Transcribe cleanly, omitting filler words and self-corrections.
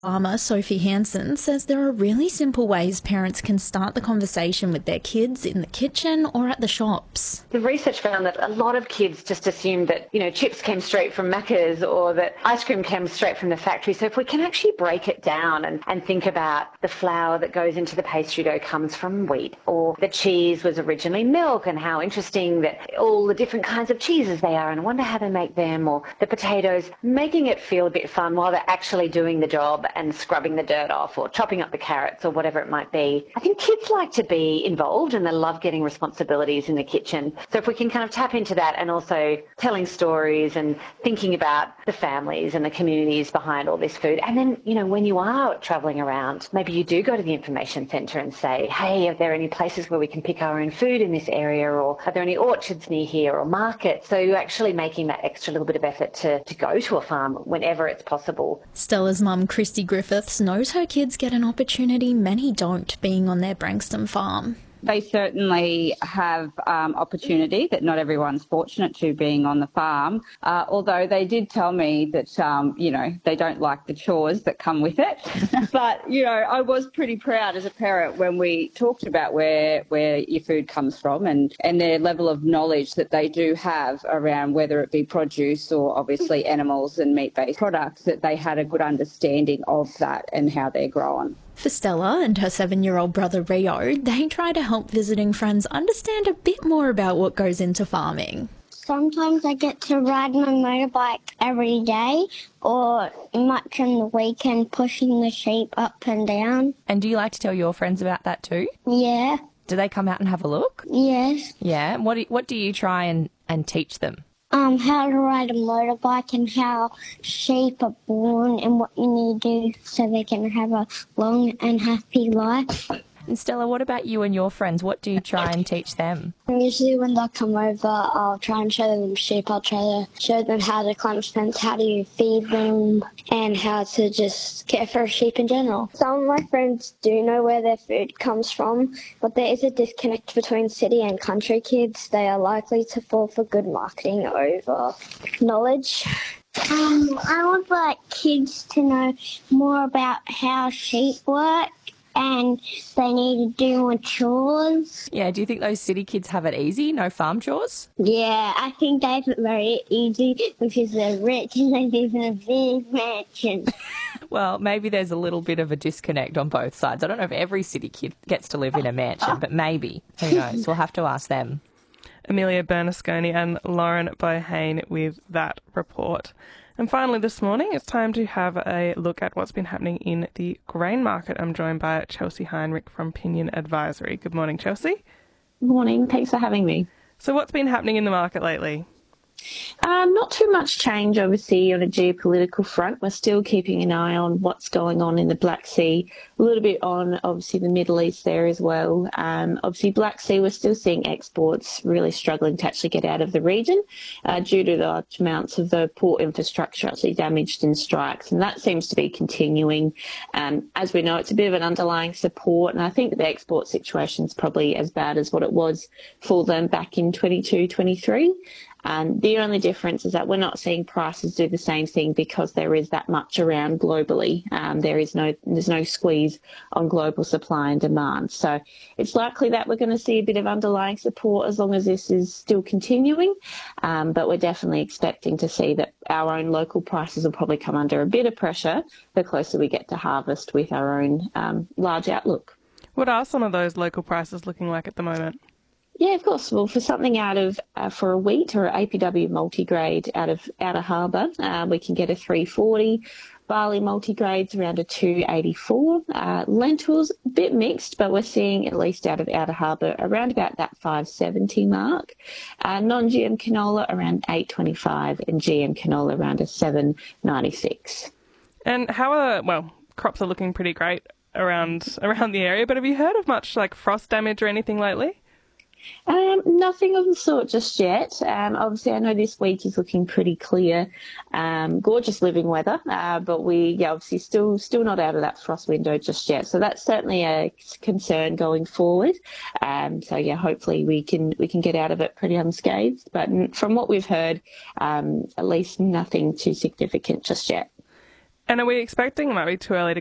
Farmer Sophie Hansen says there are really simple ways parents can start the conversation with their kids in the kitchen or at the shops. The research found that a lot of kids just assumed that, chips came straight from Macca's or that ice cream came straight from the factory. So if we can actually break it down and think about the flour that goes into the pastry dough comes from wheat, or the cheese was originally milk, and how interesting that all the different kinds of cheeses they are, and I wonder how they make them, or the potatoes, making it feel a bit fun while they're actually doing the job and scrubbing the dirt off or chopping up the carrots or whatever it might be. I think kids like to be involved and they love getting responsibilities in the kitchen. So if we can kind of tap into that and also telling stories and thinking about the families and the communities behind all this food. And then, when you are travelling around, maybe you do go to the information centre and say, hey, are there any places where we can pick our own food in this area, or are there any orchards near here or markets? So you're actually making that extra little bit of effort to go to a farm whenever it's possible. Stella's mum, Christy Griffiths, knows her kids get an opportunity many don't, being on their Branxton farm. They certainly have opportunity that not everyone's fortunate to, being on the farm, although they did tell me that, they don't like the chores that come with it. But, I was pretty proud as a parent when we talked about where your food comes from and their level of knowledge that they do have around whether it be produce or obviously animals and meat-based products, that they had a good understanding of that and how they're grown. For Stella and her 7-year-old brother Rio, they try to help visiting friends understand a bit more about what goes into farming. Sometimes I get to ride my motorbike every day, or much on the weekend pushing the sheep up and down. And do you like to tell your friends about that too? Yeah. Do they come out and have a look? Yes. Yeah. What do you try and teach them? How to ride a motorbike and how sheep are born and what you need to do so they can have a long and happy life. And Stella, what about you and your friends? What do you try and teach them? Usually when they come over, I'll try and show them sheep. I'll try to show them how to climb a fence, how to feed them, and how to just care for a sheep in general. Some of my friends do know where their food comes from, but there is a disconnect between city and country kids. They are likely to fall for good marketing over knowledge. I would like kids to know more about how sheep work, and they need to do more chores. Yeah, do you think those city kids have it easy? No farm chores? Yeah, I think they have it very easy because they're rich and they live in a big mansion. Well, maybe there's a little bit of a disconnect on both sides. I don't know if every city kid gets to live in a mansion, but maybe. Who knows? We'll have to ask them. Amelia Bernasconi and Lauren Bohane with that report. And finally this morning, it's time to have a look at what's been happening in the grain market. I'm joined by Chelsea Heinrich from Pinion Advisory. Good morning, Chelsea. Morning. Thanks for having me. So what's been happening in the market lately? Not too much change, obviously, on a geopolitical front. We're still keeping an eye on what's going on in the Black Sea, a little bit on, obviously, the Middle East there as well. Obviously, Black Sea, we're still seeing exports really struggling to actually get out of the region due to the large amounts of the port infrastructure actually damaged in strikes, and that seems to be continuing. As we know, it's a bit of an underlying support, and I think the export situation is probably as bad as what it was for them back in 22-23. The only difference is that we're not seeing prices do the same thing because there is that much around globally. There's no squeeze on global supply and demand. So it's likely that we're going to see a bit of underlying support as long as this is still continuing. But we're definitely expecting to see that our own local prices will probably come under a bit of pressure the closer we get to harvest with our own large outlook. What are some of those local prices looking like at the moment? Yeah, of course. Well, for something for a wheat or APW multigrade out of Outer Harbour, we can get a 340. Barley multigrades around a 284. Lentils, a bit mixed, but we're seeing at least out of Outer Harbour around about that 570 mark. Non-GM canola around 825 and GM canola around a 796. And crops are looking pretty great around the area, but have you heard of much like frost damage or anything lately? Nothing of the sort just yet. Obviously, I know this week is looking pretty clear. Gorgeous living weather, but we obviously still not out of that frost window just yet. So that's certainly a concern going forward. Hopefully we can get out of it pretty unscathed. But from what we've heard, at least nothing too significant just yet. And are we expecting, it might be too early to